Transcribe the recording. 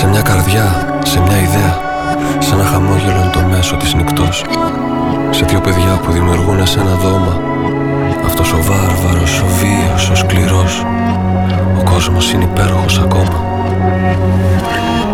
μια καρδιά, σε μια ιδέα. Σ' ένα χαμόγελο είναι το μέσο της νυχτός. Σε δύο παιδιά που δημιουργούν σε ένα δώμα. Αυτός ο βάρβαρος, ο βίαιος, ο σκληρός. Ο κόσμος είναι υπέροχος ακόμα.